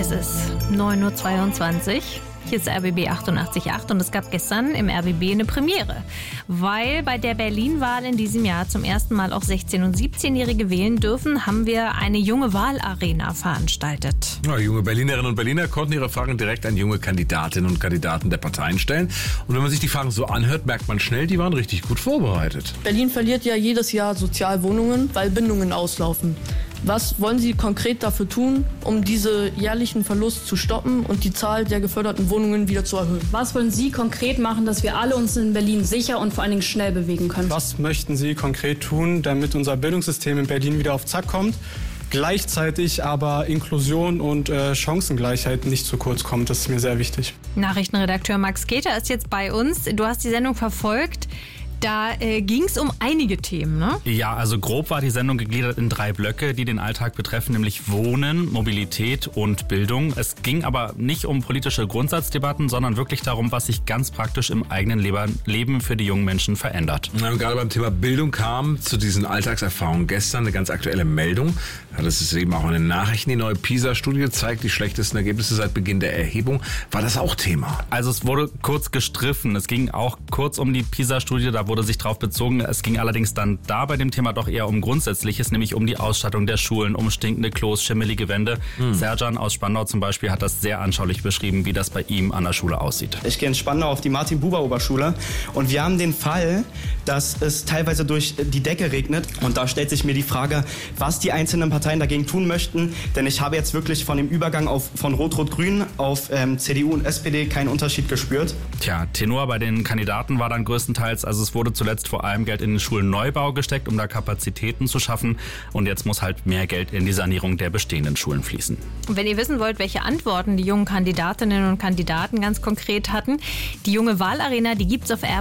Es ist 9.22 Uhr. Hier ist RBB 88.8 und es gab gestern im RBB eine Premiere, weil bei der Berlin-Wahl in diesem Jahr zum ersten Mal auch 16- und 17-Jährige wählen dürfen, haben wir eine junge Wahlarena veranstaltet. Ja, junge Berlinerinnen und Berliner konnten ihre Fragen direkt an junge Kandidatinnen und Kandidaten der Parteien stellen. Und wenn man sich die Fragen so anhört, merkt man schnell, die waren richtig gut vorbereitet. Berlin verliert ja jedes Jahr Sozialwohnungen, weil Bindungen auslaufen. Was wollen Sie konkret dafür tun, um diese jährlichen Verlust zu stoppen und die Zahl der geförderten Wohnungen wieder zu erhöhen? Was wollen Sie konkret machen, dass wir alle uns in Berlin sicher und vor allen Dingen schnell bewegen können? Was möchten Sie konkret tun, damit unser Bildungssystem in Berlin wieder auf Zack kommt? Gleichzeitig aber Inklusion und Chancengleichheit nicht zu kurz kommt. Das ist mir sehr wichtig. Nachrichtenredakteur Max Keter ist jetzt bei uns. Du hast die Sendung verfolgt. Da ging es um einige Themen, ne? Ja, also grob war die Sendung gegliedert in 3 Blöcke, die den Alltag betreffen, nämlich Wohnen, Mobilität und Bildung. Es ging aber nicht um politische Grundsatzdebatten, sondern wirklich darum, was sich ganz praktisch im eigenen Leben für die jungen Menschen verändert. Ja, gerade beim Thema Bildung kam zu diesen Alltagserfahrungen gestern eine ganz aktuelle Meldung. Ja, das ist eben auch in den Nachrichten. Die neue PISA-Studie zeigt die schlechtesten Ergebnisse seit Beginn der Erhebung. War das auch Thema? Also es wurde kurz gestriffen. Es ging auch kurz um die PISA-Studie. Da wurde sich drauf bezogen. Es ging allerdings dann da bei dem Thema doch eher um Grundsätzliches, nämlich um die Ausstattung der Schulen, um stinkende Klos, schimmelige Wände. Serjan aus Spandau zum Beispiel hat das sehr anschaulich beschrieben, wie das bei ihm an der Schule aussieht. Ich gehe in Spandau auf die Martin-Buber-Oberschule und wir haben den Fall, dass es teilweise durch die Decke regnet und da stellt sich mir die Frage, was die einzelnen Parteien dagegen tun möchten, denn ich habe jetzt wirklich von dem Übergang von Rot-Rot-Grün auf CDU und SPD keinen Unterschied gespürt. Tja, Tenor bei den Kandidaten war dann größtenteils, also es wurde zuletzt vor allem Geld in den Schulneubau gesteckt, um da Kapazitäten zu schaffen. Und jetzt muss halt mehr Geld in die Sanierung der bestehenden Schulen fließen. Und wenn ihr wissen wollt, welche Antworten die jungen Kandidatinnen und Kandidaten ganz konkret hatten, die junge Wahlarena, die gibt's auf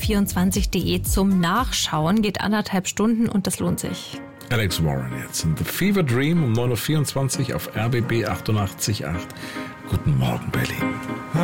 rbb24.de zum Nachschauen. Geht 1,5 Stunden und das lohnt sich. Alex Warren jetzt in The Fever Dream um 9.24 Uhr auf RBB 88.8. Guten Morgen, Berlin.